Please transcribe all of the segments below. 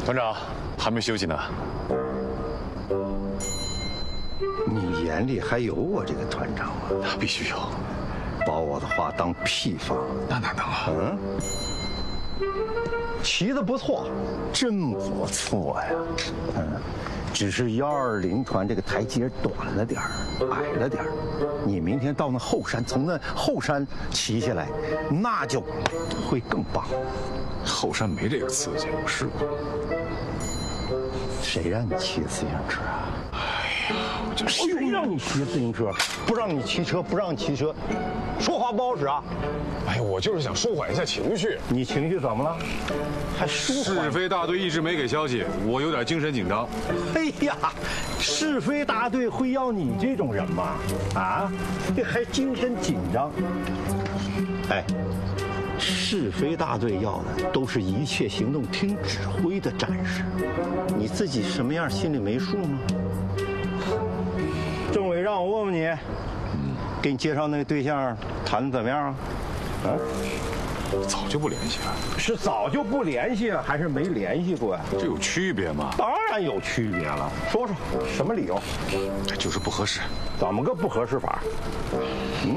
团长还没休息呢。 你眼里还有我这个团长吗？ 那必须有。 把我的话当屁放？ 那哪能啊？ 嗯。骑得不错，真不错呀。嗯。只是120团这个台阶短了点儿，矮了点儿。你明天到那后山，从那后山骑下来，那就会更棒。 后山没这个刺激，我试过。 谁让你骑自行车啊？ 哎呀，我就谁让你骑自行车？不让你骑车，不让你骑车，说话不好使啊！ 哎呀，我就是想舒缓一下情绪。 你情绪怎么了？还舒缓？ 是非大队一直没给消息，我有点精神紧张。 哎呀，是非大队会要你这种人吗？啊，这还精神紧张？哎，是非大队要的都是一切行动听指挥的战士，你自己什么样心里没数吗？政委让我问问你，给你介绍那个对象谈的怎么样啊？啊？ 早就不联系了。 是早就不联系了，还是没联系过呀？ 这有区别吗？ 当然有区别了。说说什么理由？ 就是不合适。 怎么个不合适法？嗯？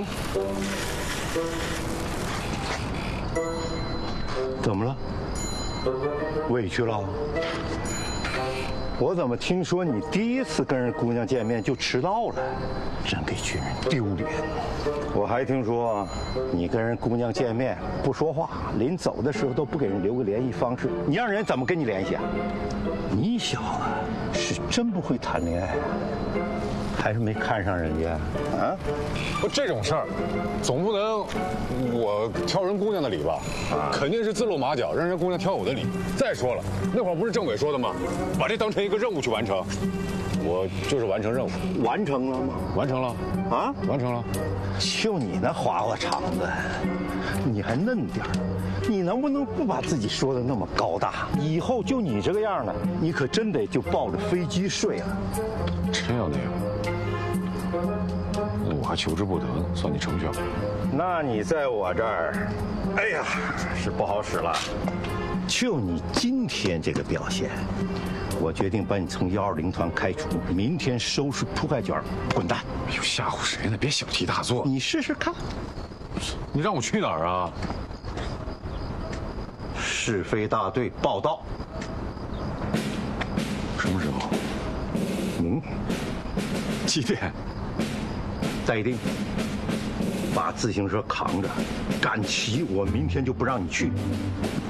怎么了？委屈了？我怎么听说你第一次跟人姑娘见面就迟到了？真给军人丢脸！我还听说你跟人姑娘见面不说话，临走的时候都不给人留个联系方式，你让人怎么跟你联系啊？你小子是真不会谈恋爱啊，还是没看上人家啊？ 不，这种事儿，总不能我挑人姑娘的理吧？肯定是自露马脚，让人姑娘挑我的理。再说了，那会儿不是政委说的吗？把这当成一个任务去完成。我就是完成任务。 完成了吗？ 完成了。啊？完成了。 就你那花花肠子，你还嫩点儿，你能不能不把自己说的那么高大？以后就你这个样了，你可真得就抱着飞机睡了。 真要那样，那我还求之不得呢，算你成全。 那你在我这儿，哎呀，是不好使了。就你今天这个表现，我决定把你从120团开除，明天收拾铺盖卷，滚蛋！ 哎呦，吓唬谁呢？别小题大做。 你试试看。 你让我去哪儿啊？ 是非大队报道。 什么时候？几点？ 再定。把自行车扛着，敢骑，我明天就不让你去。